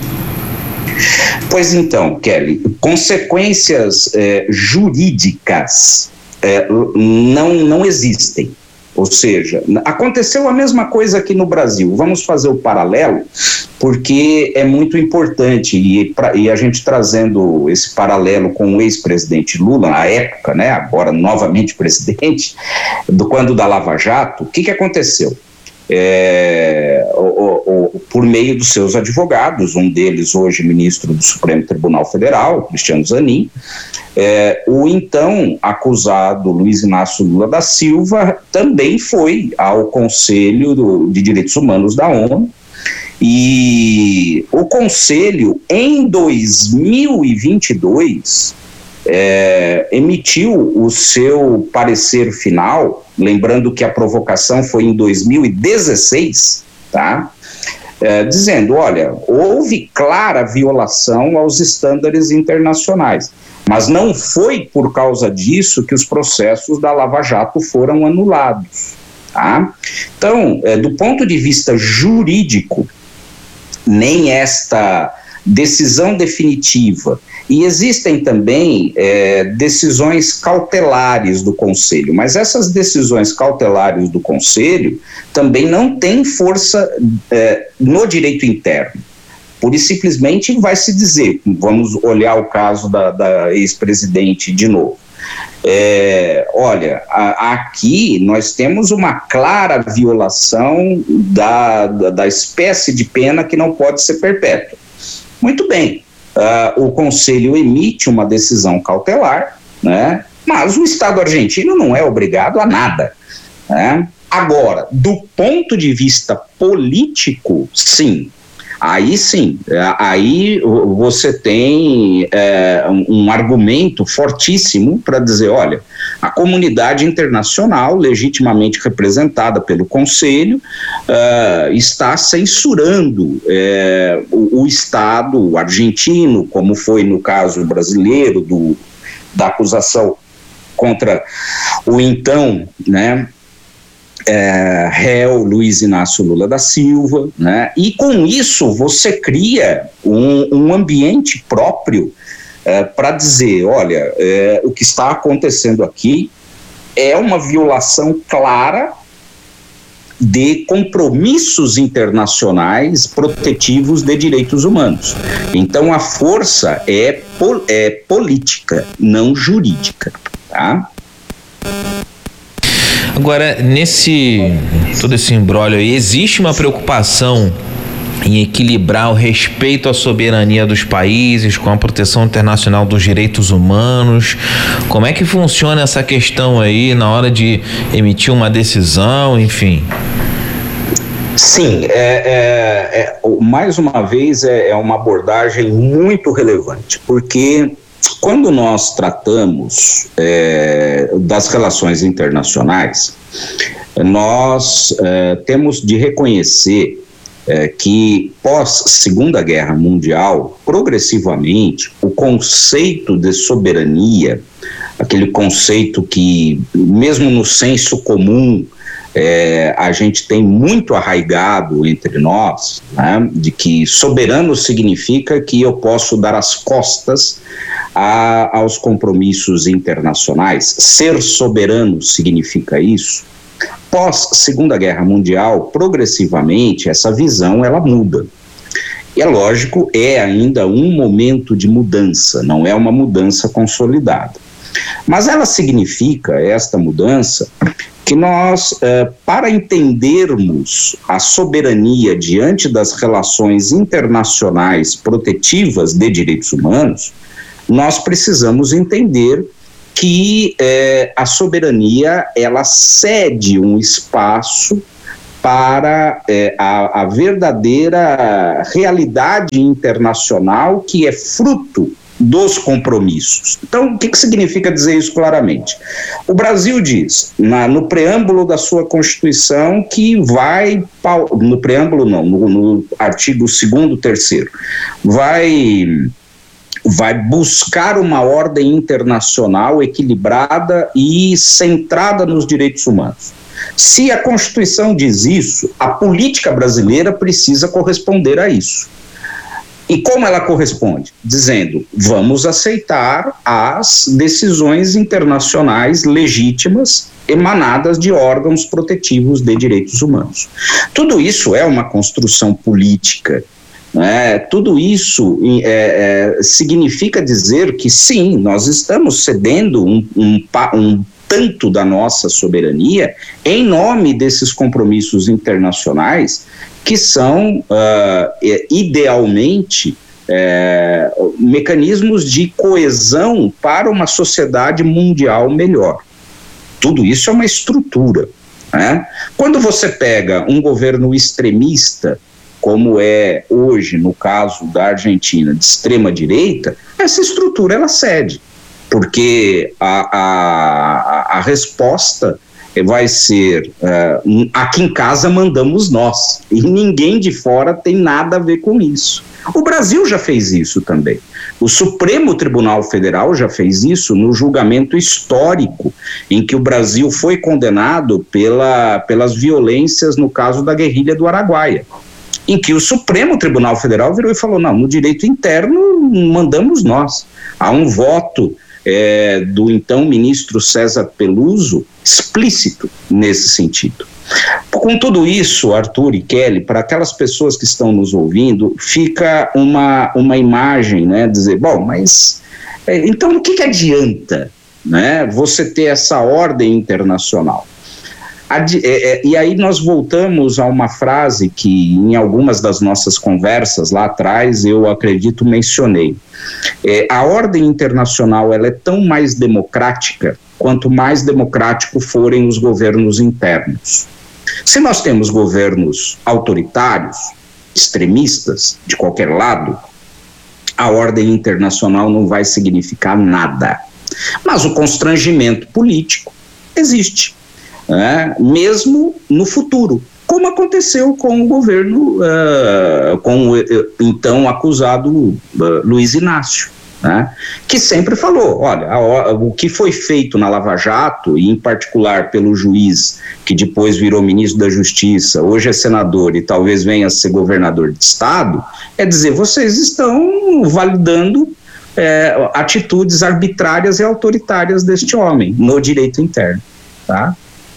Pois então, Kelly, consequências eh, jurídicas eh, não, não existem. Ou seja, aconteceu a mesma coisa aqui no Brasil. Vamos fazer o paralelo, porque é muito importante, e, pra, e a gente trazendo esse paralelo com o ex-presidente Lula, na época, né, agora novamente presidente, do, quando da Lava Jato, o que, que aconteceu? É, o, o, o, por meio dos seus advogados, um deles hoje ministro do Supremo Tribunal Federal, Cristiano Zanin, é, o então acusado Luiz Inácio Lula da Silva também foi ao Conselho do, de Direitos Humanos da ONU, e o Conselho, em dois mil e vinte e dois, é, emitiu o seu parecer final, lembrando que a provocação foi em dois mil e dezesseis, tá? É, dizendo, olha, houve clara violação aos estándares internacionais, mas não foi por causa disso que os processos da Lava Jato foram anulados, tá? Então, é, do ponto de vista jurídico, nem esta decisão definitiva, e existem também é, decisões cautelares do Conselho, mas essas decisões cautelares do Conselho também não têm força é, no direito interno. Pura e simplesmente vai se dizer, vamos olhar o caso da, da ex-presidente de novo. É, olha, a, aqui nós temos uma clara violação da, da, da espécie de pena que não pode ser perpétua. Muito bem. Uh, o Conselho emite uma decisão cautelar, né, mas o Estado argentino não é obrigado a nada, né? Agora, do ponto de vista político, sim, aí sim, aí você tem é, um, um argumento fortíssimo para dizer, olha, a comunidade internacional, legitimamente representada pelo Conselho, uh, está censurando é, o, o Estado argentino, como foi no caso brasileiro, do, da acusação contra o então, né, É, réu Luiz Inácio Lula da Silva, né? E com isso você cria um, um ambiente próprio é, para dizer, olha, é, o que está acontecendo aqui é uma violação clara de compromissos internacionais protetivos de direitos humanos. Então a força é, pol- é política, não jurídica, tá? Agora, nesse todo esse imbróglio aí, existe uma preocupação em equilibrar o respeito à soberania dos países com a proteção internacional dos direitos humanos? Como é que funciona essa questão aí na hora de emitir uma decisão, enfim? Sim, é, é, é, mais uma vez é, é uma abordagem muito relevante, porque quando nós tratamos é, das relações internacionais, nós é, temos de reconhecer é, que pós Segunda Guerra Mundial, progressivamente, o conceito de soberania, aquele conceito que, mesmo no senso comum, É, a gente tem muito arraigado entre nós, né, de que soberano significa que eu posso dar as costas a, aos compromissos internacionais. Ser soberano significa isso. Pós Segunda Guerra Mundial, progressivamente, essa visão ela muda. E é lógico, é ainda um momento de mudança, não é uma mudança consolidada. Mas ela significa, esta mudança, que nós, eh, para entendermos a soberania diante das relações internacionais protetivas de direitos humanos, nós precisamos entender que eh, a soberania, ela cede um espaço para eh, a, a verdadeira realidade internacional que é fruto dos compromissos. Então, o que, que significa dizer isso claramente? O Brasil diz, na, no preâmbulo da sua Constituição, que vai, no preâmbulo não, no, no artigo segundo, terceiro, vai, vai buscar uma ordem internacional equilibrada e centrada nos direitos humanos. Se a Constituição diz isso, a política brasileira precisa corresponder a isso. E como ela corresponde? Dizendo, vamos aceitar as decisões internacionais legítimas emanadas de órgãos protetivos de direitos humanos. Tudo isso é uma construção política, né? Tudo isso é, é, significa dizer que sim, nós estamos cedendo um, um, um tanto da nossa soberania em nome desses compromissos internacionais que são, uh, idealmente, é, mecanismos de coesão para uma sociedade mundial melhor. Tudo isso é uma estrutura, né? Quando você pega um governo extremista, como é hoje, no caso da Argentina, de extrema-direita, essa estrutura ela cede, porque a, a, a resposta vai ser, uh, aqui em casa mandamos nós, e ninguém de fora tem nada a ver com isso. O Brasil já fez isso também. O Supremo Tribunal Federal já fez isso no julgamento histórico, em que o Brasil foi condenado pela, pelas violências no caso da guerrilha do Araguaia, em que o Supremo Tribunal Federal virou e falou, não, no direito interno mandamos nós. Há um voto É, do então ministro César Peluso, explícito nesse sentido. Com tudo isso, Arthur e Kelly, para aquelas pessoas que estão nos ouvindo, fica uma, uma imagem, né, dizer, bom, mas é, então o que, que adianta, né, você ter essa ordem internacional? Adi- é, é, e aí nós voltamos a uma frase que em algumas das nossas conversas lá atrás eu acredito mencionei. É, a ordem internacional ela é tão mais democrática quanto mais democrático forem os governos internos. Se nós temos governos autoritários, extremistas, de qualquer lado, a ordem internacional não vai significar nada. Mas o constrangimento político existe, né? Mesmo no futuro, como aconteceu com o governo, uh, com o então acusado uh, Luiz Inácio, né? Que sempre falou, olha, a, a, o que foi feito na Lava Jato, e em particular pelo juiz, que depois virou ministro da Justiça, hoje é senador e talvez venha a ser governador de estado, é dizer, vocês estão validando é, atitudes arbitrárias e autoritárias deste homem no direito interno, tá?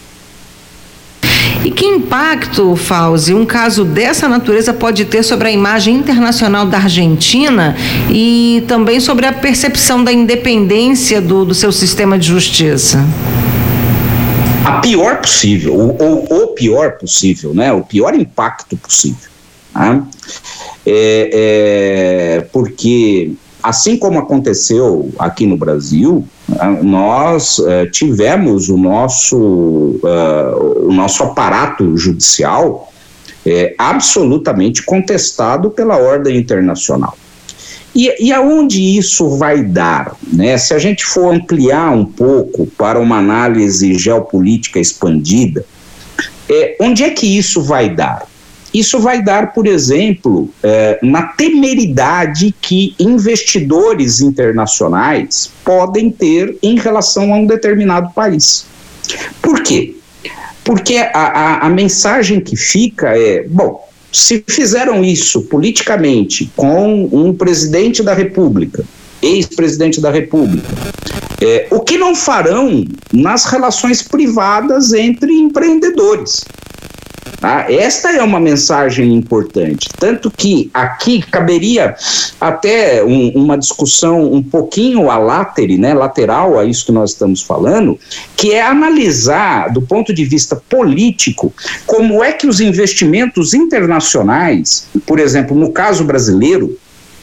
E que impacto, Fauzi, um caso dessa natureza pode ter sobre a imagem internacional da Argentina e também sobre a percepção da independência do, do seu sistema de justiça? A pior possível, ou, ou o pior possível, né? O pior impacto possível. Tá? É, é, porque, assim como aconteceu aqui no Brasil, nós uh, tivemos o nosso, uh, o nosso aparato judicial é, absolutamente contestado pela ordem internacional. E, e aonde isso vai dar, né? Se a gente for ampliar um pouco para uma análise geopolítica expandida, é, onde é que isso vai dar? Isso vai dar, por exemplo, é, na temeridade que investidores internacionais podem ter em relação a um determinado país. Por quê? Porque a, a, a mensagem que fica é, bom, se fizeram isso politicamente com um presidente da República, ex-presidente da República, é, o que não farão nas relações privadas entre empreendedores? Tá? Esta é uma mensagem importante, tanto que aqui caberia até um, uma discussão um pouquinho a látere, né, lateral a isso que nós estamos falando, que é analisar do ponto de vista político como é que os investimentos internacionais, por exemplo, no caso brasileiro,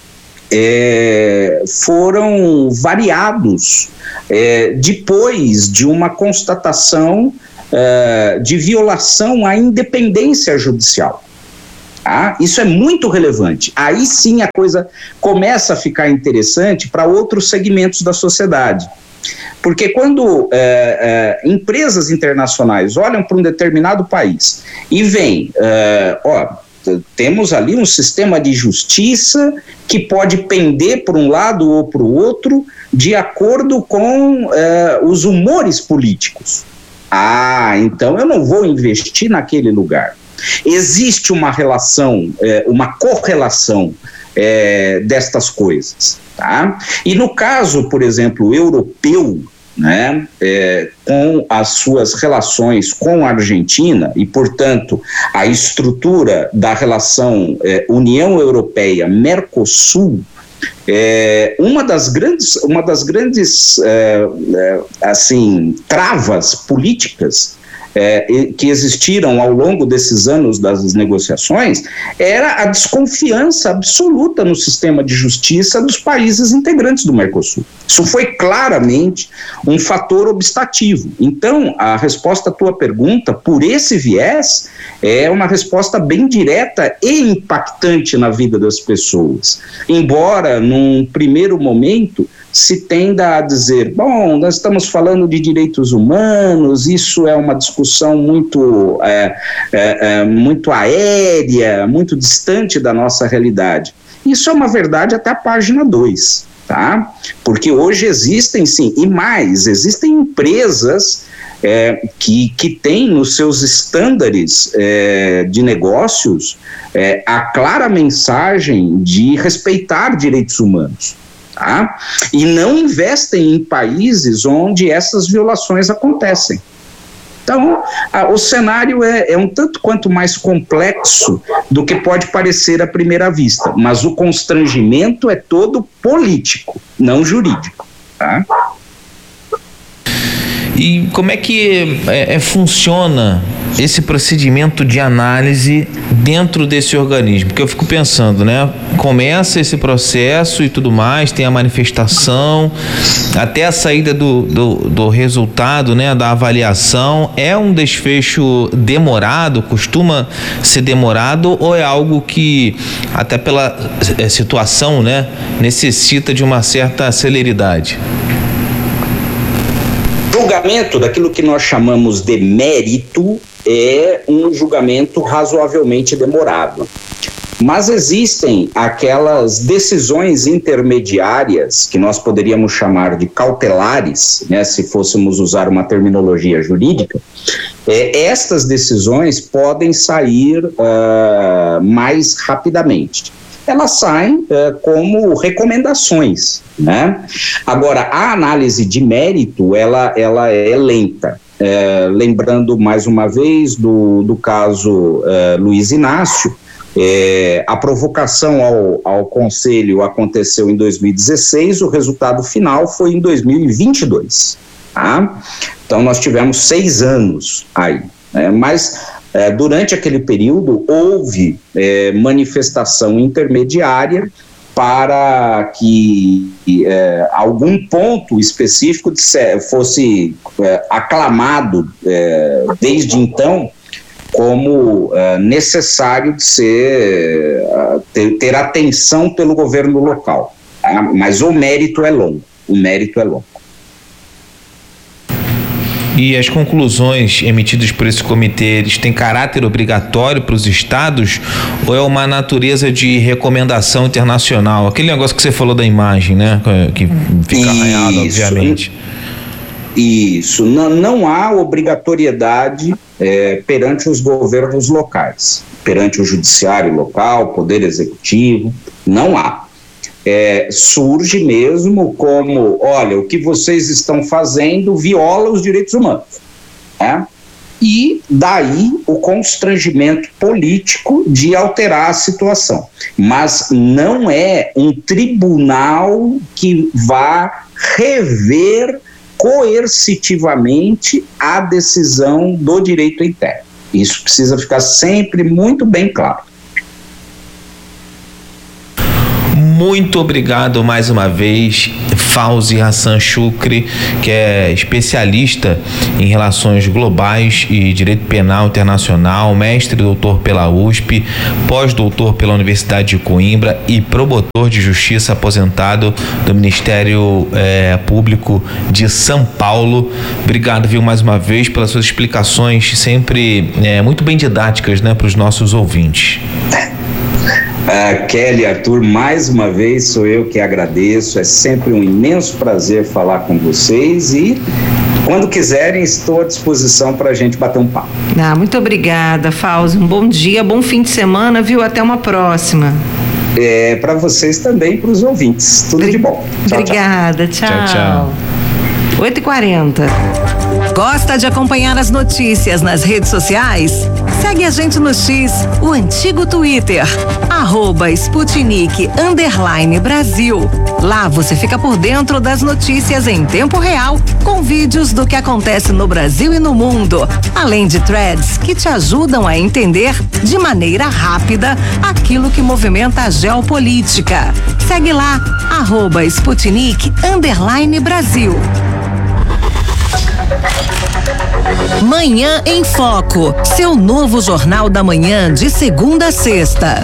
É, foram variados é, depois de uma constatação é, de violação à independência judicial. Tá? Isso é muito relevante. Aí sim a coisa começa a ficar interessante para outros segmentos da sociedade. Porque quando é, é, empresas internacionais olham para um determinado país e veem, é, ó, temos ali um sistema de justiça que pode pender por um lado ou para o outro de acordo com uh, os humores políticos. Ah, então eu não vou investir naquele lugar. Existe uma relação, uh, uma correlação uh, destas coisas. Tá? E no caso, por exemplo, europeu, né, é, com as suas relações com a Argentina e, portanto, a estrutura da relação é, União Europeia-Mercosul, é, uma das grandes, uma das grandes é, é, assim, travas políticas É, que existiram ao longo desses anos das negociações, era a desconfiança absoluta no sistema de justiça dos países integrantes do Mercosul. Isso foi claramente um fator obstativo. Então, a resposta à tua pergunta, por esse viés, é uma resposta bem direta e impactante na vida das pessoas. Embora, num primeiro momento, se tenda a dizer, bom, nós estamos falando de direitos humanos, isso é uma discussão muito, é, é, é, muito aérea, muito distante da nossa realidade. Isso é uma verdade até a página dois, tá? Porque hoje existem, sim, e mais, existem empresas é, que, que têm nos seus estándares é, de negócios é, a clara mensagem de respeitar direitos humanos. Tá? E não investem em países onde essas violações acontecem. Então, a, o cenário é, é um tanto quanto mais complexo do que pode parecer à primeira vista, mas o constrangimento é todo político, não jurídico. Tá? E como é que é, é, funciona esse procedimento de análise dentro desse organismo? Porque eu fico pensando, né? Começa esse processo e tudo mais, tem a manifestação, até a saída do, do, do resultado, né? Da avaliação, é um desfecho demorado? Costuma ser demorado ou é algo que, até pela é, situação, né? Necessita de uma certa celeridade? Julgamento daquilo que nós chamamos de mérito é um julgamento razoavelmente demorado. Mas existem aquelas decisões intermediárias que nós poderíamos chamar de cautelares, né, se fôssemos usar uma terminologia jurídica. É, estas decisões podem sair uh, mais rapidamente. Elas saem uh, como recomendações, né? Agora, a análise de mérito, ela, ela é lenta. É, lembrando mais uma vez do, do caso é, Luiz Inácio, é, a provocação ao, ao Conselho aconteceu em dois mil e dezesseis, o resultado final foi em dois mil e vinte e dois. Tá? Então nós tivemos seis anos aí, né? Mas é, durante aquele período houve é, manifestação intermediária para que é, algum ponto específico de, fosse é, aclamado é, desde então como uh, necessário de ser, uh, ter, ter atenção pelo governo local. Tá? Mas o mérito é longo, o mérito é longo. E as conclusões emitidas por esse comitê, eles têm caráter obrigatório para os estados ou é uma natureza de recomendação internacional? Aquele negócio que você falou da imagem, né? Que fica arranhado, obviamente. Isso, não, não há obrigatoriedade é, perante os governos locais, perante o judiciário local, poder executivo, não há. É, surge mesmo como, olha, o que vocês estão fazendo viola os direitos humanos, né? E daí o constrangimento político de alterar a situação, mas não é um tribunal que vá rever coercitivamente a decisão do direito interno. Isso precisa ficar sempre muito bem claro. Muito obrigado mais uma vez, Fauzi Hassan Shukri, que é especialista em relações globais e direito penal internacional, mestre e doutor pela U S P, pós-doutor pela Universidade de Coimbra e promotor de justiça aposentado do Ministério eh, Público de São Paulo. Obrigado, viu, mais uma vez pelas suas explicações sempre eh, muito bem didáticas, né, para os nossos ouvintes. Uh, Kelly, Arthur, mais uma vez sou eu que agradeço, é sempre um imenso prazer falar com vocês e quando quiserem estou à disposição para a gente bater um papo. Ah, muito obrigada, Fauzi, um bom dia, bom fim de semana, viu? Até uma próxima. É, para vocês também, para os ouvintes, tudo Bri- de bom. Tchau, obrigada, tchau. Tchau, tchau. oito e quarenta. Gosta de acompanhar as notícias nas redes sociais? Segue a gente no X, o antigo Twitter, arroba Sputnik underline Brasil. Lá você fica por dentro das notícias em tempo real, com vídeos do que acontece no Brasil e no mundo, além de threads que te ajudam a entender de maneira rápida aquilo que movimenta a geopolítica. Segue lá, arroba Sputnik underline Brasil. Manhã em Foco, seu novo Jornal da Manhã de segunda a sexta.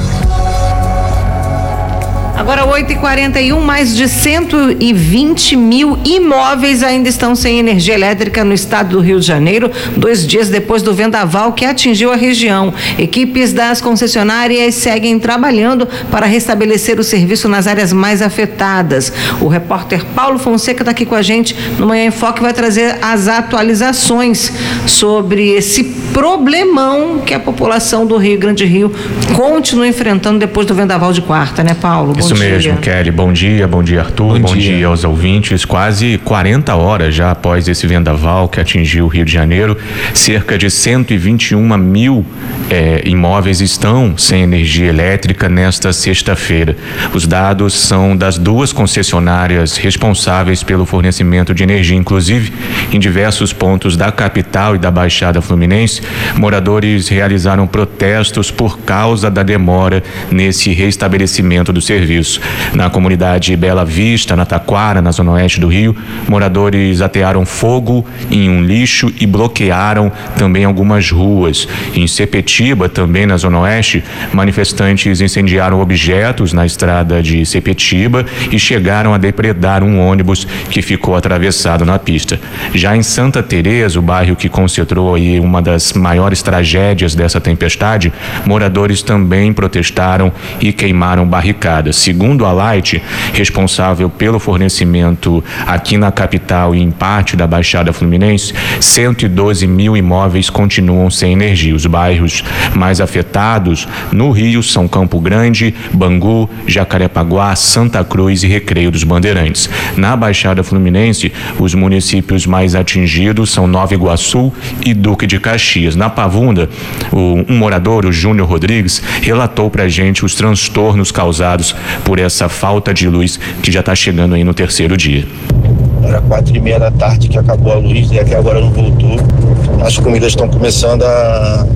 Agora oito e quarenta e um, mais de cento e vinte mil imóveis ainda estão sem energia elétrica no estado do Rio de Janeiro, dois dias depois do vendaval que atingiu a região. Equipes das concessionárias seguem trabalhando para restabelecer o serviço nas áreas mais afetadas. O repórter Paulo Fonseca está aqui com a gente no Manhã em Foco e vai trazer as atualizações sobre esse problemão que a população do Rio Grande do Rio continua enfrentando depois do vendaval de quarta, né, Paulo? Bom Isso dia. mesmo, Kelly. Bom dia, bom dia, Arthur. Bom, bom dia. dia aos ouvintes. Quase quarenta horas já após esse vendaval que atingiu o Rio de Janeiro, cerca de cento e vinte e um mil eh, imóveis estão sem energia elétrica nesta sexta-feira. Os dados são das duas concessionárias responsáveis pelo fornecimento de energia. Inclusive, em diversos pontos da capital e da Baixada Fluminense, moradores realizaram protestos por causa da demora nesse restabelecimento do serviço. Na comunidade Bela Vista, na Taquara, na zona oeste do Rio, moradores atearam fogo em um lixo e bloquearam também algumas ruas. Em Sepetiba, também na zona oeste, manifestantes incendiaram objetos na estrada de Sepetiba e chegaram a depredar um ônibus que ficou atravessado na pista. Já em Santa Teresa, o bairro que concentrou aí uma das maiores tragédias dessa tempestade, moradores também protestaram e queimaram barricadas. Segundo a Light, responsável pelo fornecimento aqui na capital e em parte da Baixada Fluminense, cento e doze mil imóveis continuam sem energia. Os bairros mais afetados no Rio são Campo Grande, Bangu, Jacarepaguá, Santa Cruz e Recreio dos Bandeirantes. Na Baixada Fluminense, os municípios mais atingidos são Nova Iguaçu e Duque de Caxias. Na Pavunda, o, um morador, o Júnior Rodrigues, relatou pra gente os transtornos causados por essa falta de luz que já está chegando aí no terceiro dia. Era quatro e meia da tarde que acabou a luz e até agora não voltou. As comidas estão começando a,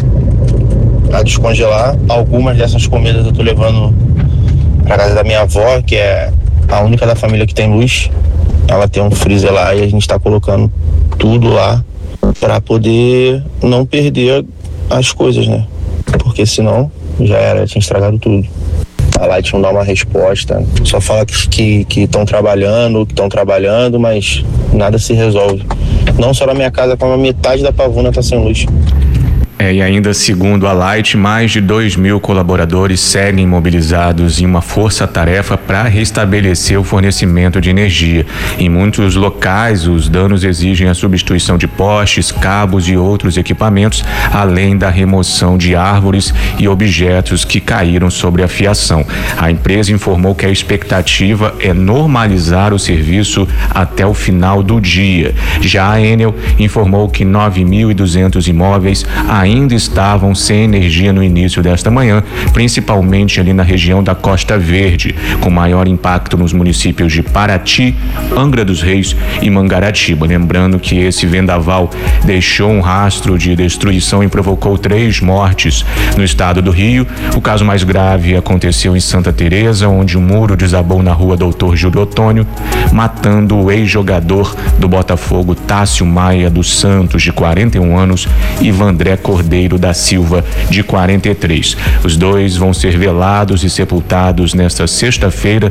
a descongelar. Algumas dessas comidas eu estou levando para casa da minha avó, que é a única da família que tem luz. Ela tem um freezer lá e a gente está colocando tudo lá para poder não perder as coisas, né? Porque senão já era, tinha estragado tudo. A Light não dá uma resposta, só fala que estão trabalhando, que estão trabalhando, mas nada se resolve. Não só na minha casa, como a metade da Pavuna está sem luz. É, e ainda segundo a Light, mais de dois mil colaboradores seguem mobilizados em uma força-tarefa para restabelecer o fornecimento de energia. Em muitos locais, os danos exigem a substituição de postes, cabos e outros equipamentos, além da remoção de árvores e objetos que caíram sobre a fiação. A empresa informou que a expectativa é normalizar o serviço até o final do dia. Já a Enel informou que nove mil e duzentos imóveis ainda ainda estavam sem energia no início desta manhã, principalmente ali na região da Costa Verde, com maior impacto nos municípios de Paraty, Angra dos Reis e Mangaratiba. Lembrando que esse vendaval deixou um rastro de destruição e provocou três mortes no estado do Rio. O caso mais grave aconteceu em Santa Teresa, onde um muro desabou na rua Doutor Júlio Otônio, matando o ex-jogador do Botafogo, Tássio Maia dos Santos, de quarenta e um anos, e Vandré Cordeiro da Silva, de quarenta e três. Os dois vão ser velados e sepultados nesta sexta-feira